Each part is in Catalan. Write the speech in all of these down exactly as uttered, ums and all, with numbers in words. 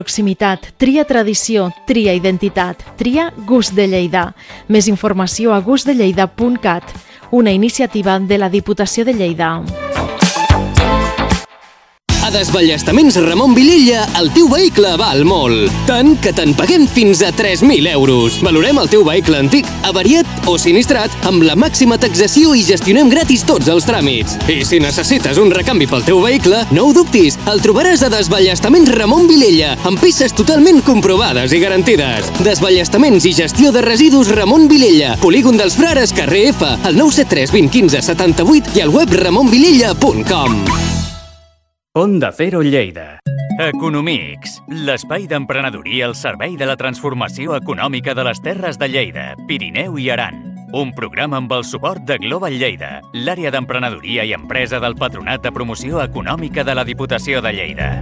Proximitat, tria tradició, tria identitat, tria Gust de Lleida. Més informació a gust de lleida punt cat, una iniciativa de la Diputació de Lleida. A Desballestaments Ramon Vilella, el teu vehicle val molt. Tant que te'n paguem fins a tres mil euros. Valorem el teu vehicle antic, avariat o sinistrat amb la màxima taxació i gestionem gratis tots els tràmits. I si necessites un recanvi pel teu vehicle, no ho dubtis, el trobaràs a Desballestaments Ramon Vilella, amb peces totalment comprovades i garantides. Desballestaments i gestió de residus Ramon Vilella, Polígon dels Frares, carrer F, al nou set tres vint quinze setanta-vuit i al web ramon vilella punt com. Onda Cero Lleida. Economics, l'espai d'emprenedoria al servei de la transformació econòmica de les terres de Lleida, Pirineu i Aran. Un programa amb el suport de Global Lleida, l'àrea d'emprenedoria i empresa del Patronat de Promoció Econòmica de la Diputació de Lleida.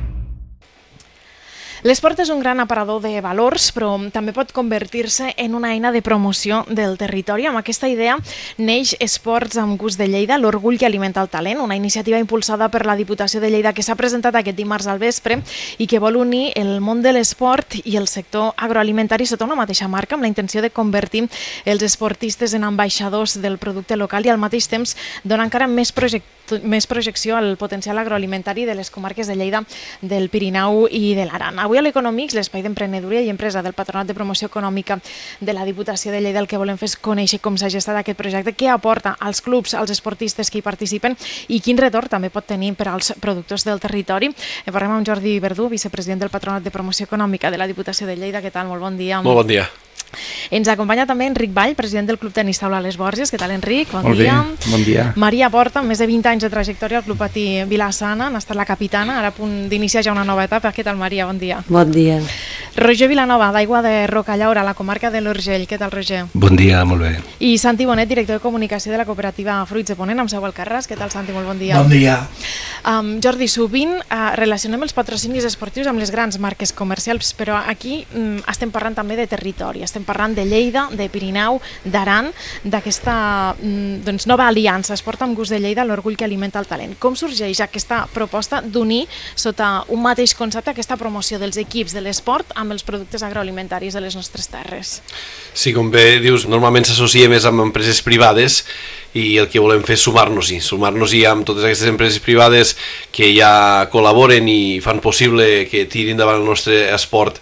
L'esport és un gran aparador de valors, però també pot convertir-se en una eina de promoció del territori. Amb aquesta idea neix Esports amb Gust de Lleida, l'orgull que alimenta el talent, una iniciativa impulsada per la Diputació de Lleida que s'ha presentat aquest dimarts al vespre i que vol unir el món de l'esport i el sector agroalimentari sota una mateixa marca, amb la intenció de convertir els esportistes en ambaixadors del producte local i al mateix temps donar encara més projecte més projecció al potencial agroalimentari de les comarques de Lleida, del Pirineu i de l'Aran. Avui a l'Economics, l'espai d'emprenedoria i empresa del Patronat de Promoció Econòmica de la Diputació de Lleida, el que volem fer és conèixer com s'ha gestat aquest projecte, què aporta als clubs, als esportistes que hi participen i quin retorn també pot tenir per als productors del territori. Parlem amb Jordi Verdú, vicepresident del Patronat de Promoció Econòmica de la Diputació de Lleida. Què tal? Molt bon dia. Molt bon dia. Ens acompanya també Enric Vall, president del Club Tenis Taula Les Borges. Què tal, Enric? Bon Molt dia. bé, bon dia. Maria Porta, amb més de vint anys de trajectòria al Club Patí Vila-sana, n'ha estat la capitana, ara a punt d'iniciar ja una nova etapa. Què tal, Maria? Bon dia. Bon dia. Roger Vilanova, d'Aigua de Rocallaura, a la comarca de l'Urgell. Què tal, Roger? Bon dia, molt bé. I Santi Bonet, director de comunicació de la cooperativa Fruits de Ponent, amb seu al Carràs. Què tal, Santi? Molt bon dia. Bon dia. Um, Jordi, sovint uh, relacionem els patrocinis esportius amb les grans marques comercials, però aquí um, estem parlant també de territori, estem parlant de Lleida, de Pirineu, d'Aran, d'aquesta um, doncs, nova aliança Esport amb Gust de Lleida, l'orgull que alimenta el talent. Com sorgeix aquesta proposta d'unir sota un mateix concepte aquesta promoció dels equips de l'esport amb els productes agroalimentaris de les nostres terres? Sí, com bé dius, normalment s'associa més amb empreses privades i el que volem fer és sumar-nos-hi, sumar-nos-hi amb totes aquestes empreses privades que ja col·laboren i fan possible que tirin davant el nostre esport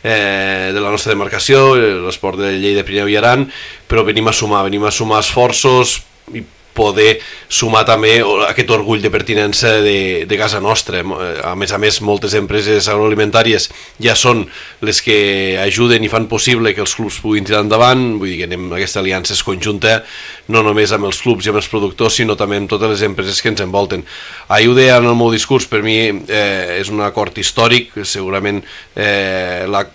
eh, de la nostra demarcació, l'esport de Lleida, Pirineu i Aran, però venim a sumar, venim a sumar esforços i poder sumar també aquest orgull de pertinença de, de casa nostra. A més a més, moltes empreses agroalimentàries ja són les que ajuden i fan possible que els clubs puguin tirar endavant, vull dir que anem, aquesta aliança és conjunta, no només amb els clubs i amb els productors, sinó també amb totes les empreses que ens envolten. Ahir ho deia en el meu discurs, per mi eh, és un acord històric, segurament eh, la...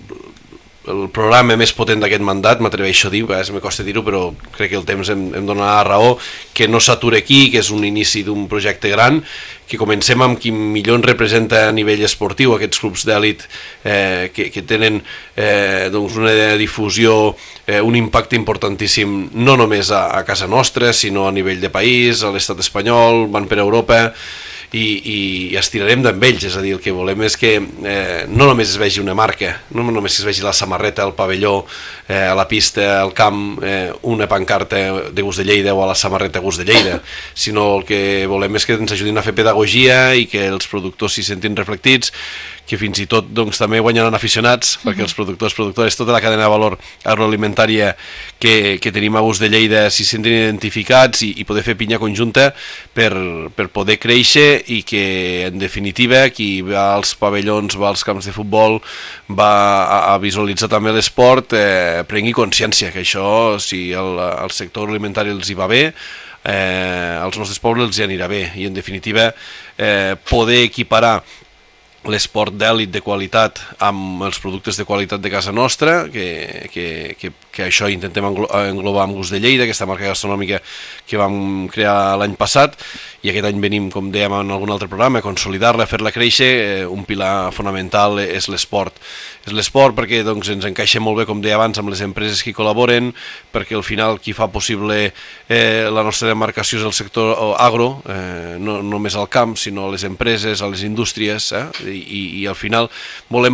el programa més potent d'aquest mandat, m'atreveixo a dir, a vegades me costa dir-ho, però crec que el temps em, em dona la raó, que no s'atura aquí, que és un inici d'un projecte gran, que comencem amb qui millor ens representa a nivell esportiu, aquests clubs d'èlit eh, que, que tenen eh, doncs una difusió, eh, un impacte importantíssim, no només a, a casa nostra, sinó a nivell de país, a l'estat espanyol, van per Europa, i, i estirarem d'amb ells, és a dir, el que volem és que eh, no només es vegi una marca, no només es vegi la samarreta, el pavelló, eh, a la pista, al camp, eh, una pancarta de Gust de Lleida o a la samarreta Gust de Lleida, sinó el que volem és que ens ajudin a fer pedagogia i que els productors s'hi sentin reflectits, que fins i tot doncs, també guanyaran aficionats, uh-huh. perquè els productors, productores, tota la cadena de valor agroalimentària que, que tenim a Gust de Lleida s'hi sentin identificats i, i poder fer pinya conjunta per, per poder créixer i que, en definitiva, qui va als pavellons, va als camps de futbol, va a, a visualitzar també l'esport, eh, prengui consciència que això, si el, el sector alimentari els hi va bé, eh, als nostres pobles els hi anirà bé i, en definitiva, eh, poder equiparar l'esport d'èlit de qualitat amb els productes de qualitat de casa nostra, que, que, que, que això intentem englobar amb Gust de Lleida, aquesta marca gastronòmica que vam crear l'any passat, i aquest any venim, com dèiem en algun altre programa, a consolidar-la, a fer-la créixer. Eh, un pilar fonamental és l'esport. És l'esport perquè doncs, ens encaixa molt bé, com deia abans, amb les empreses que hi col·laboren, perquè al final qui fa possible eh, la nostra demarcació és el sector agro, eh, no només al camp, sinó a les empreses, a les indústries, eh, i, i al final volem